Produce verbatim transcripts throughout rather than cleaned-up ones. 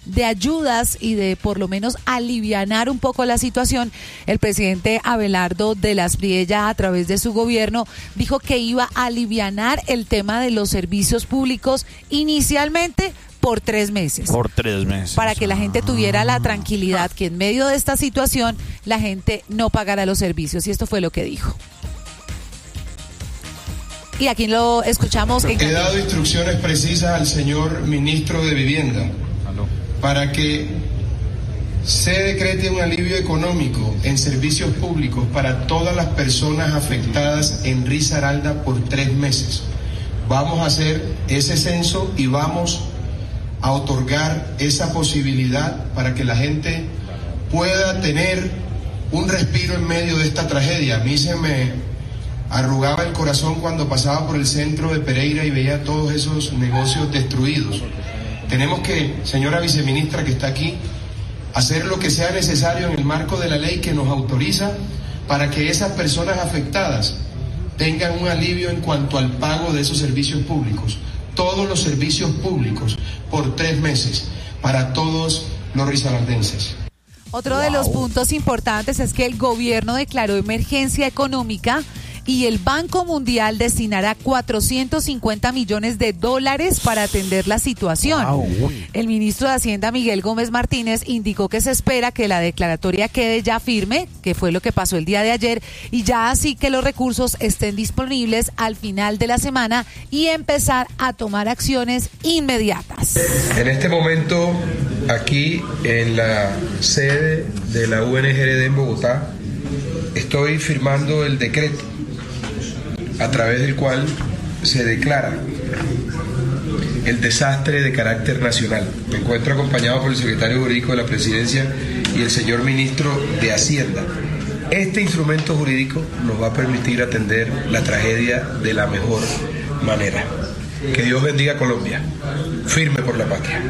de ayudas y de por lo menos alivianar un poco la situación, el presidente Abelardo de las Priella, a través de su gobierno, dijo que iba a alivianar el tema de los servicios públicos inicialmente por tres meses. Por tres meses. Para que la gente tuviera la tranquilidad que en medio de esta situación la gente no pagara los servicios. Y esto fue lo que dijo. Y aquí lo escuchamos. En He dado instrucciones precisas al señor ministro de Vivienda Aló. para que se decrete un alivio económico en servicios públicos para todas las personas afectadas en Risaralda por tres meses. Vamos a hacer ese censo y vamos a otorgar esa posibilidad para que la gente pueda tener un respiro en medio de esta tragedia. A mí se me arrugaba el corazón cuando pasaba por el centro de Pereira y veía todos esos negocios destruidos. Tenemos que, señora viceministra que está aquí, hacer lo que sea necesario en el marco de la ley que nos autoriza para que esas personas afectadas tengan un alivio en cuanto al pago de esos servicios públicos. Todos los servicios públicos por tres meses para todos los risaraldenses. Otro Wow. de los puntos importantes es que el gobierno declaró emergencia económica y el Banco Mundial destinará cuatrocientos cincuenta millones de dólares para atender la situación. Wow. El ministro de Hacienda, Miguel Gómez Martínez, indicó que se espera que la declaratoria quede ya firme, que fue lo que pasó el día de ayer, y ya así que los recursos estén disponibles al final de la semana y empezar a tomar acciones inmediatas. En este momento, aquí en la sede de la U N G R D en Bogotá, estoy firmando el decreto a través del cual se declara el desastre de carácter nacional. Me encuentro acompañado por el secretario jurídico de la Presidencia y el señor ministro de Hacienda. Este instrumento jurídico nos va a permitir atender la tragedia de la mejor manera. Que Dios bendiga a Colombia. Firme por la patria.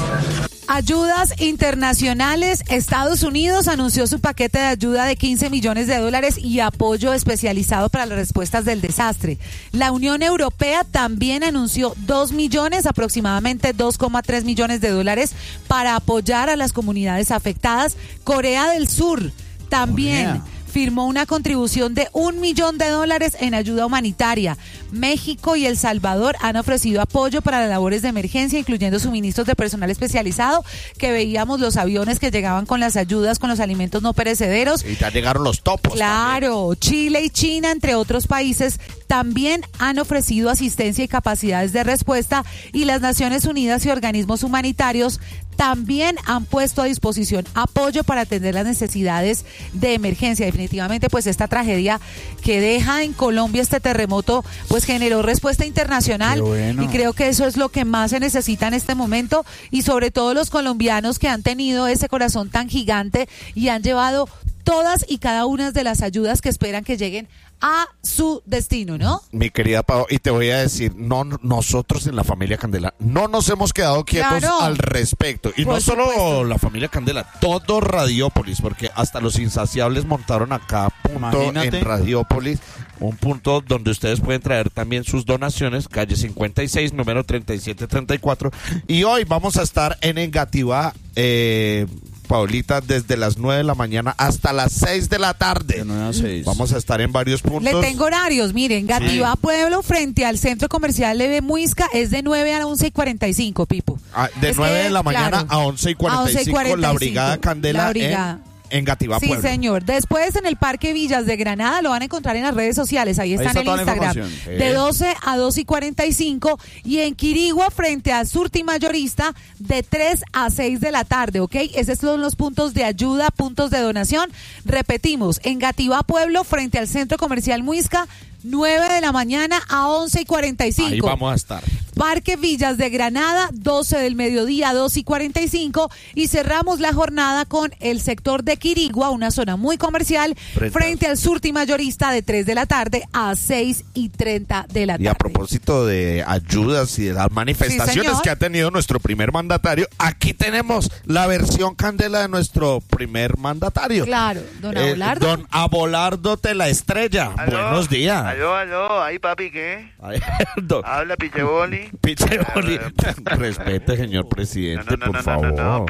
Ayudas internacionales. Estados Unidos anunció su paquete de ayuda de quince millones de dólares y apoyo especializado para las respuestas del desastre. La Unión Europea también anunció dos millones, aproximadamente dos coma tres millones de dólares para apoyar a las comunidades afectadas. Corea del Sur también Corea. firmó una contribución de un millón de dólares en ayuda humanitaria. México y El Salvador han ofrecido apoyo para las labores de emergencia, incluyendo suministros de personal especializado, que veíamos los aviones que llegaban con las ayudas, con los alimentos no perecederos. Y ya llegaron los topos. Claro, también. Chile y China, entre otros países, también han ofrecido asistencia y capacidades de respuesta, y las Naciones Unidas y organismos humanitarios también han puesto a disposición apoyo para atender las necesidades de emergencia. Definitivamente, pues esta tragedia que deja en Colombia este terremoto, pues generó respuesta internacional. Bueno. Y creo que eso es lo que más se necesita en este momento, y sobre todo los colombianos que han tenido ese corazón tan gigante y han llevado todas y cada una de las ayudas que esperan que lleguen a su destino, ¿no? Mi querida Pau, y te voy a decir, no, nosotros en la familia Candela no nos hemos quedado quietos Claro. al respecto. Y Por no solo supuesto. la familia Candela, todo Radiópolis, porque hasta los insaciables montaron acá punto Imagínate. en Radiópolis, un punto donde ustedes pueden traer también sus donaciones, calle cincuenta y seis, número treinta y siete treinta y cuatro. Y hoy vamos a estar en Engativá, eh... Paulita, desde las nueve de la mañana hasta las seis de la tarde. De nueve a seis. Vamos a estar en varios puntos. Le tengo horarios, miren, Gativá Pueblo frente al Centro Comercial de Muisca es de nueve a once y cuarenta y cinco, Pipo. Ah, de Es nueve que, de la mañana claro, a once y cuarenta y cinco, la Brigada Candela La brigada. en, en Gativá, Sí, Pueblo. señor. Después en el Parque Villas de Granada lo van a encontrar en las redes sociales. Ahí está, Ahí está en toda el la Instagram. información. De doce a dos y cuarenta y cinco. Y en Quirigua, frente al Surti Mayorista, de tres a seis de la tarde, ¿ok? Esos son los puntos de ayuda, puntos de donación. Repetimos, en Gativá, Pueblo, frente al Centro Comercial Muisca, nueve de la mañana a once y cuarenta y cinco. Ahí vamos a estar. Parque Villas de Granada, doce del mediodía, dos y cuarenta y cinco. Y cerramos la jornada con el sector de Quirigua, una zona muy comercial, Frente, frente al Surti Mayorista, de tres de la tarde a seis y treinta de la tarde. Y a propósito de ayudas y de las manifestaciones Sí, que ha tenido nuestro primer mandatario, aquí tenemos la versión Candela de nuestro primer mandatario. Claro, don Eh, Abelardo. don Abelardo de la Estrella. ¿Aló? Buenos días. Aló, aló, ahí papi, ¿qué? Ay, don Habla Picheboli. Picheboli. Respete, señor presidente, No, no, no, por no, no, favor. no, no.